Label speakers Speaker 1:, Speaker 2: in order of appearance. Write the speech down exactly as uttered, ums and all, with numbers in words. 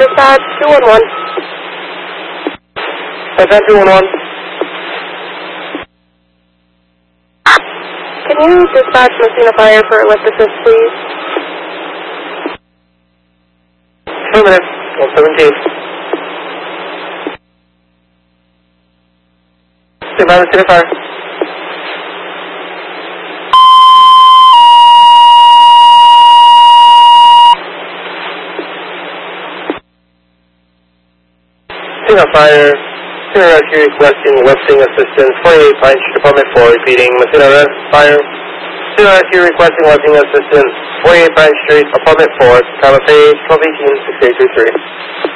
Speaker 1: dispatch, two one one.
Speaker 2: Dispatch two one one.
Speaker 1: Can you dispatch Messina Fire for lift assist, please?
Speaker 2: Two minutes, one seventeen. Stand by, Messina Fire. Messina Fire, Messina Rescue requesting lifting assistance, forty-eight Pine Street, Department four, repeating, Messina Res Fire, Messina Rescue requesting lifting assistance, forty-eight Pine Street, Apartment four, time of page twelve eighteen, six eight two three.